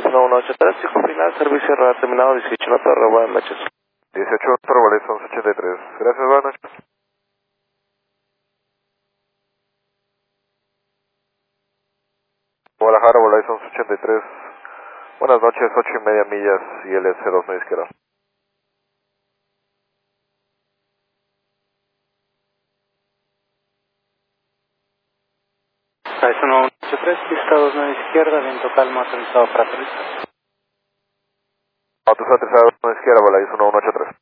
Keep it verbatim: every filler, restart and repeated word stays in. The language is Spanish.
Volaris uno ocho tres, fijo final, servicio radar terminado, dieciocho en la torre, buenas noches. dieciocho en la torre, Volaris once ochenta y tres. Gracias, buenas noches. Guadalajara, Volaris once ochenta y tres. Buenas noches, ocho y media millas y L C dos media izquierda. Volaris uno ocho tres, pista dos media izquierda, viento calmo, aterrizado para turista. Autorizado aterrizado dos media izquierda, Volaris uno ocho tres.